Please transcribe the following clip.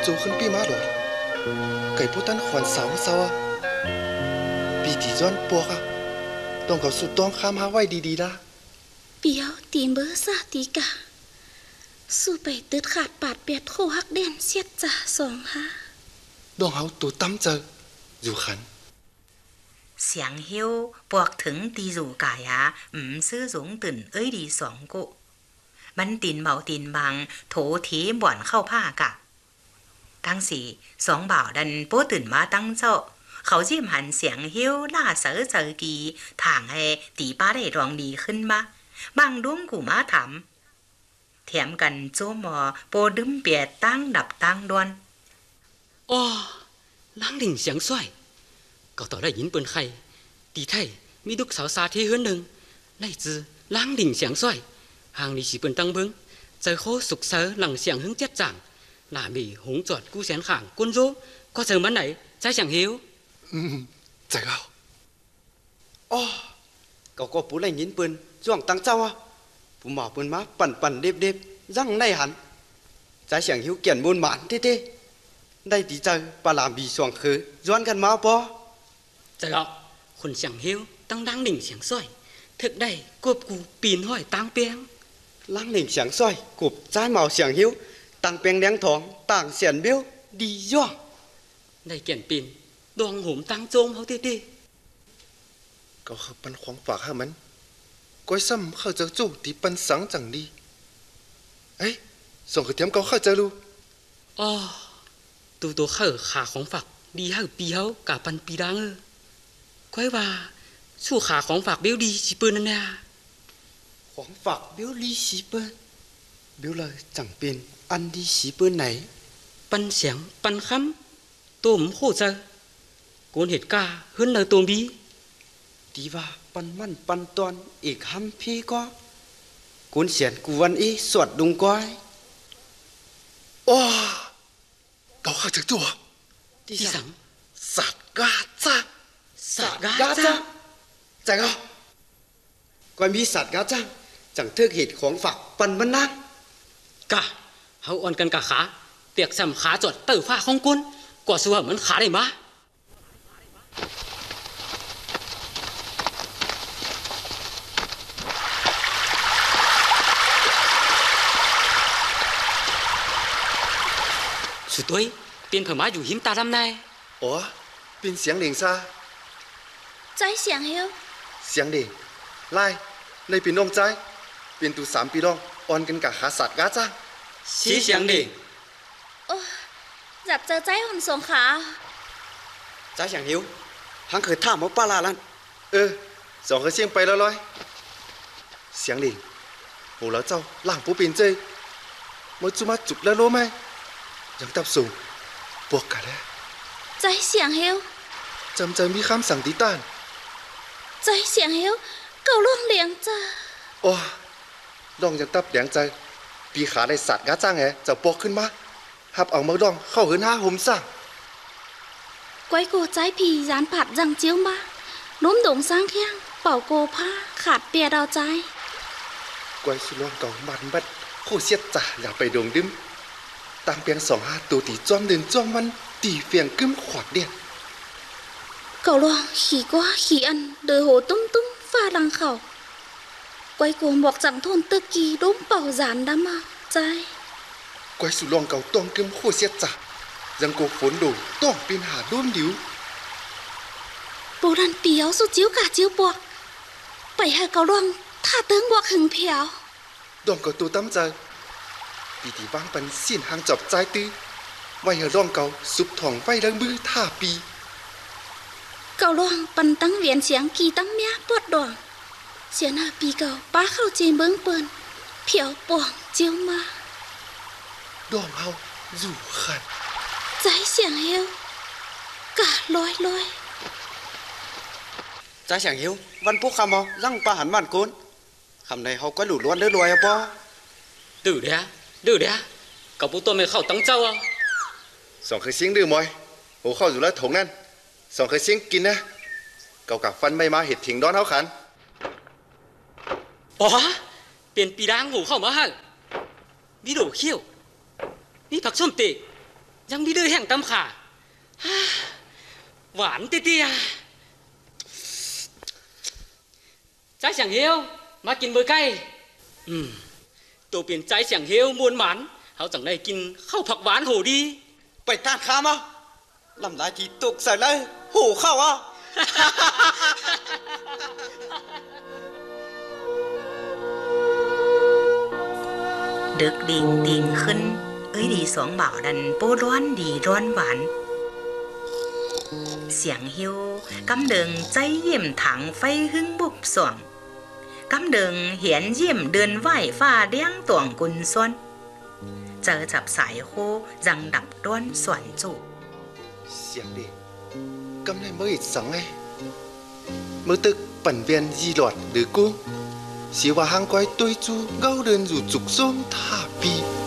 จูขึ้นปีมาหรอไก่ผู้ตันขวัญสาวเศร้าปีตีย้อนปวกต้องเขาสุดต้องข้ามหาไว้ดีๆละเปียวตีเบอร์ซาตีกะสู้ไปตืดขาดปาดเปียดโคฮักเด่นเสียดจ่าสองฮะดองเขาตัวตั้มเจออยู่ขันเสียงเฮียวปวกถึงตีอยู่กายซื้อสูงตื่นดีสองกุมันตีนเบาตีนบางโถทีบ่อนเข้าผ้ากะตั้งสี่สองบ่าวดันโป้ตื่นมาตั้งเจ้าเขาจิ้มหันเสียงเฮียวล่าเสือเจอกีทางให้ตีป้าได้รองดีขึ้นมาบางดวงกูมาถามแถมกันโจมอโปดึมเปียตั้งดับตั้งดวนอ๋อล้างดิ่งเสียงสวยก็ต่อได้ยินเปิ้นไข่ตีไทยมีลูกสาวซาที่เฮือนหนึ่งไล่จือล้างดิ่งเสียงสวยhàngนี้สิเปิ้นตั้งเบิ่งใจโคสุกเซอหลังเสียงหึงเจ็ดจ่างหน้ามีหงจอดกู้แสนข้างก้นโจก็เจอมันไหนใจเสียงหิวใจเขาอ๋อก็ปูไล่ยินเปิ้นช่วงตั้งเจ้าผู้หมอเปิ้นมาปั่นเด็บยั่งในหันใจเสียงหิวเกี่ยนบนหมานเต้ได้ตีใจปลาบีสวงคือย้อนกันมาปอใจเขาคนเสียงหิวตั้งดังดิ่งเสียงสวยthực đây cộp cụ pin hỏi tang pieng lăng đỉnh sáng soi cụp trái màu sáng hiếu tăng pieng đen thoáng tàng xiển biếu đi doang đây kiện pin đong hổm tăng trôm hao tê tê có khờ pan khoáng phạc ha mắn quay xăm khờ giờ chủ thì pan sáng chẳng đi ấy xong khờ tiêm có khờ giờ lu tu khờ khả khoáng phạc đi hao pi hao cả pan pi đang ơ quay vàสู้ขาของฝากเบี้ยวดีสิเปิ้นนั่นแหละของฝากเบี้ยวดีสิเปิ้นเบี้ยวเลยจังเป็นอันดีสิเปิ้นไหนปันเสียงปันคำตัวมโคเจอโกนเห็ดกาเฮือนเลยตัวบีดีว่าปันมันปันตอนอีกคำพี่ก็โกนเสียนกูวันอีสวดดุงก้อยเขาข้าจะตัวที่สังสัตว์กาจ้าสัตว์กาจ้าใจเขาก็มีสัตว์กาจ้างจังเทือกเหตุของฝักปันมันนั่งกะเขาอ่อนกันกะขาเตียกซ้ำขาจดเต่อฟ้าของกุนกว่าสัวมันขาได้มาสุดท้ายเปลี่ยนเผมาอยู่หิมตาดำในเป็นเสียงเด่งซาใจเสียงเฮียวเสียงเด่งไล่เลยเป็นน้องใจเป็นตู3 ปีรองอ่อนกันกับขาสัตว์กาจ้างสีเสียงเด่งจับเจอใจหุ่นสงขาใจเสียงหิวหังเคยท่ามาป้าลาลันสองเคยเสียงไปแล้วลอยเสียงเด่งโหแล้วเจ้าล่างผู้เป็นเจมาจุมาจุกแล้วรู้ไหมยังตับสูงปวกกันแล้วใจเสียงเฮียวจำใจมีคำสั่งตีต้านใจเสียงเฮียวเก่าล่วงเลี้ยงจ้าดองยังตับแดงใจปีขาได้สัตว์กาจ้างจะปอกขึ้นมาหับเอามาดองเข้าเหินห้าห่มสั่งไว้โกใจผียานผัดจังเจียวมาล้มดงสร้างแข้งเป่าโกผ้าขาดเปียดาวใจไว้สุลองเก่ามันบัดโคเสียจ่าอย่าไปดงดึมตั้งเพียง2-5ตัวตีจ้อมเดินจ้อมมันตีเฟียงกึ้มขวดเดียนเก่าลองขี่ก้าขี่อันเดือโหตุ้มฟ้าลังเขาไกวโกมบอกจังทนตึกกีด้มเป่าจานดำมาใจไกวสุลองเก่าต้องกึมโคเสียจ่ายังโกฝนดูต้องเป็นหาด้วมดิวโบราณเปียวสุดจิ้วกะจิ้วปวกไปให้เก่าลองถ้าเติ้งบวกหึงเพียวดองเก่าตัวตั้มใจปีที่ว่างปันเสียนหางจับใจตื้อไว้ให้ร่องเก่าสุบถ่องไว้ดังมือท่าปีเก่าลองปันตั้งเวียนเสียงกีตั้งเมียปวดดองเสียหน้าปีเก่าป้าเข้าเจนเบิ้งเปิ้นเพียวป่วงเจียวมาดองเฮาอยู่ขันใจเสียงเฮวกะลอยใจเสียงเฮววันพวกคำเอายั่งปลาหันบ้านโกนคำในเขาก็หลุดล้วนเดือดลอยปอดื้อเด้กับผู้ตัวไม่เข้าตั้งเจ้าสองเคยเสียงดื้อมอยโหเข้าอยู่แล้วถงนั่นสองเคยเสียงกินนะเก่ากับฟันไม่มาเห็ดถิงดอนเท้าขันเปลี่ยนปีดังหูเข้ามาฮะมีโดเขี้ยวมีผักส้มเตะยังมีเดือแห่งตำขาหวานเตี้ยใจเสียงเฮียวมากินเบอร์ไก่ตัวเปลี่ยนใจเสียงเฮียวมวนหมันเขาจังได้กินข้าวผักหวานโหดีไปทานข้าวมาลำลายทีตกใส่เลยหูเข้าอ่ะดึกดิ่งดิ่งขึ้นเอ้ยดีสองบ่าวดันโป้ร้อนดีร้อนหวานเสียงฮิวกำเดิงใจเยี่ยมถังไฟหึ่งบุบส่วงกำเดิงเหียนเยี่ยมเดินไหวฟ้าเดี้ยงตวงกุนซ้อนเจอจับสายโคจังดับด้วนสวนจู想的，今日冇熱爽誒，冇得本邊熱落如故，是話行怪對住勾人如竹松塔比。